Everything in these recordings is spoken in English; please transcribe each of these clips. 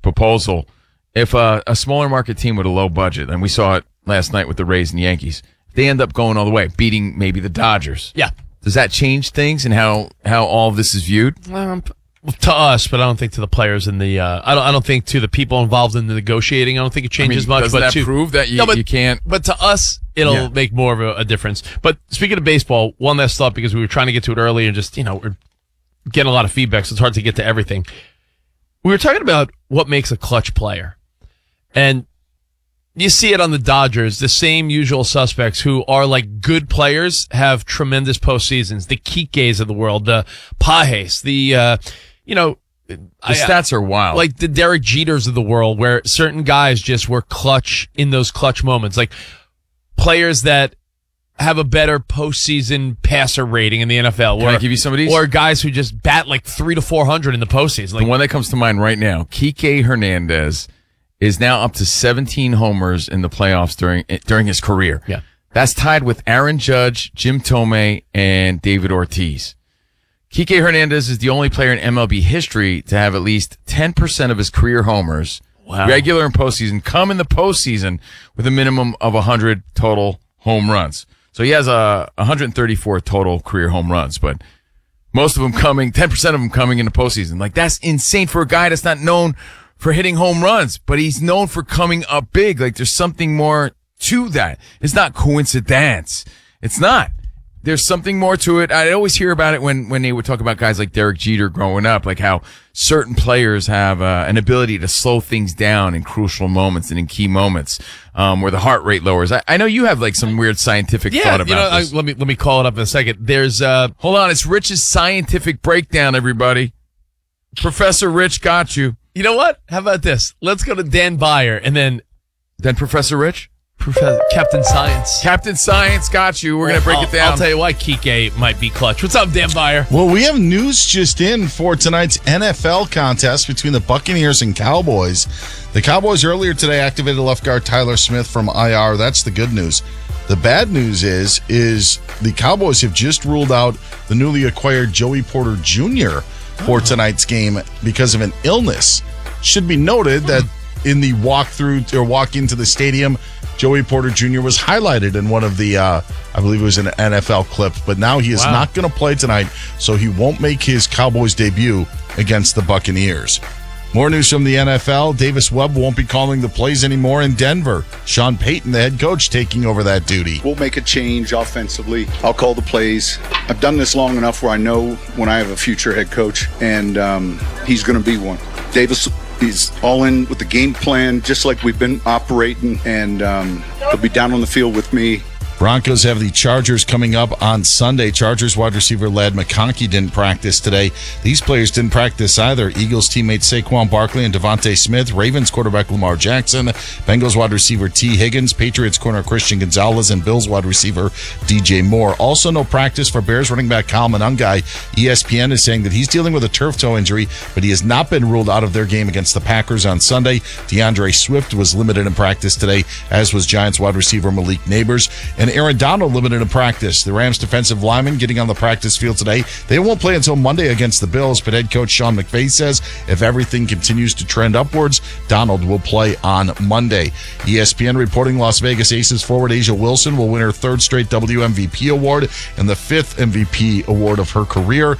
proposal. If a smaller market team with a low budget, and we saw it last night with the Rays and Yankees, they end up going all the way, beating maybe the Dodgers. Yeah. Does that change things and how all of this is viewed? To us, but I don't think to the players and the. I don't think to the people involved in the negotiating. I don't think it changes much. Doesn't but that prove that you can't? But to us, it'll make more of a difference. But speaking of baseball, one last thought, because we were trying to get to it earlier, and just we're getting a lot of feedback, so it's hard to get to everything. We were talking about what makes a clutch player, and you see it on the Dodgers. The same usual suspects who are like good players have tremendous postseasons. The Kikes of the world, the Pajes, the stats are wild. Like the Derek Jeters of the world, where certain guys just were clutch in those clutch moments. Like players that have a better postseason passer rating in the NFL. Can I give you some of these? Or guys who just bat like 300 to 400 in the postseason. Like, the one that comes to mind right now, Kike Hernandez is now up to 17 homers in the playoffs during his career. Yeah. That's tied with Aaron Judge, Jim Thome, and David Ortiz. Kike Hernandez is the only player in MLB history to have at least 10% of his career homers, regular and postseason, come in the postseason with a minimum of 100 total home runs. So he has 134 total career home runs, but most of them 10% of them coming in the postseason. Like, that's insane for a guy that's not known for hitting home runs, but he's known for coming up big. Like, there's something more to that. It's not coincidence. It's not. There's something more to it. I always hear about it when they would talk about guys like Derek Jeter growing up, like how certain players have an ability to slow things down in crucial moments and in key moments, where the heart rate lowers. I know you have like some weird scientific thought about this. Let me call it up in a second. There's hold on, it's Rich's scientific breakdown, everybody. Professor Rich got you. You know what? How about this? Let's go to Dan Beyer and then Professor Rich? Captain Science. Captain Science got you. We're going to break it down. I'll tell you why Kike might be clutch. What's up, Dan Beyer? Well, we have news just in for tonight's NFL contest between the Buccaneers and Cowboys. The Cowboys earlier today activated left guard Tyler Smith from IR. That's the good news. The bad news is the Cowboys have just ruled out the newly acquired Joey Porter Jr. for tonight's game because of an illness. Should be noted that in the walk into the stadium, Joey Porter Jr. was highlighted in one of the, I believe it was an NFL clip, but now he is not going to play tonight, so he won't make his Cowboys debut against the Buccaneers. More news from the NFL. Davis Webb won't be calling the plays anymore in Denver. Sean Payton, the head coach, taking over that duty. We'll make a change offensively. I'll call the plays. I've done this long enough where I know when I have a future head coach, and he's going to be one. Davis is all in with the game plan, just like we've been operating, and he'll be down on the field with me. Broncos have the Chargers coming up on Sunday. Chargers wide receiver Ladd McConkey didn't practice today. These players didn't practice either. Eagles teammates Saquon Barkley and Devontae Smith, Ravens quarterback Lamar Jackson, Bengals wide receiver T. Higgins, Patriots corner Christian Gonzalez, and Bills wide receiver DJ Moore. Also no practice for Bears running back Kyle Monangai. ESPN is saying that he's dealing with a turf toe injury, but he has not been ruled out of their game against the Packers on Sunday. DeAndre Swift was limited in practice today, as was Giants wide receiver Malik Neighbors. And Aaron Donald limited in practice. The Rams defensive lineman getting on the practice field today. They won't play until Monday against the Bills, but head coach Sean McVay says if everything continues to trend upwards, Donald will play on Monday. ESPN reporting Las Vegas Aces forward A'ja Wilson will win her third straight WMVP award and the fifth MVP award of her career.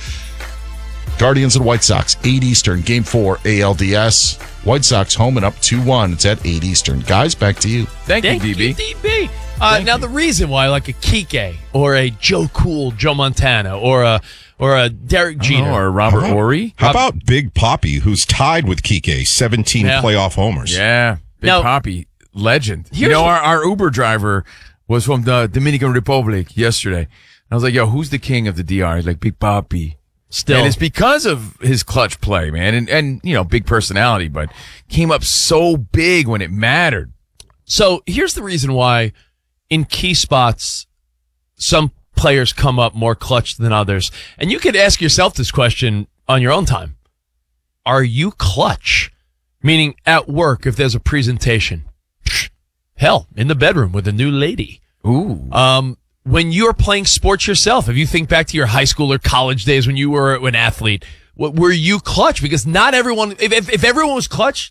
Guardians and White Sox, 8 Eastern, Game 4, ALDS. White Sox home and up 2-1. It's at 8 Eastern. Guys, back to you. Thank you, DB. Now, the reason why, like a Kike or a Joe Cool, Joe Montana, or a Derek Jeter. Or Robert Horry. How about Big Papi, who's tied with Kike, 17 playoff homers? Yeah, Big Papi, legend. You know, our Uber driver was from the Dominican Republic yesterday. I was like, yo, who's the king of the DR? He's like, Big Papi. Still. And it's because of his clutch play, man. And you know, big personality, but came up so big when it mattered. So here's the reason why in key spots, some players come up more clutch than others. And you could ask yourself this question on your own time. Are you clutch? Meaning at work, if there's a presentation. Hell, in the bedroom with a new lady. Ooh. When you're playing sports yourself, if you think back to your high school or college days when you were an athlete, were you clutch? Because not everyone, if everyone was clutch,